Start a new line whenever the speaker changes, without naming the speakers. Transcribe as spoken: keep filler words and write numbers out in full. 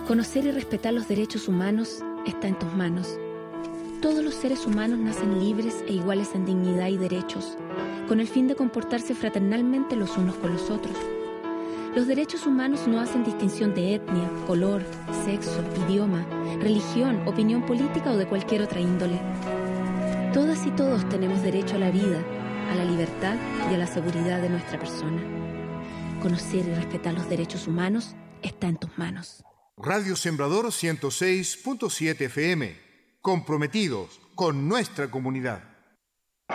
Conocer y respetar los derechos humanos está en tus manos. Todos los seres humanos nacen libres e iguales en dignidad y derechos, con el fin de comportarse fraternalmente los unos con los otros. Los derechos humanos no hacen distinción de etnia, color, sexo, idioma, religión, opinión política o de cualquier otra índole. Todas y todos tenemos derecho a la vida, a la libertad y a la seguridad de nuestra persona. Conocer y respetar los derechos humanos está en tus manos.
Radio Sembrador ciento seis punto siete F M, comprometidos con nuestra comunidad.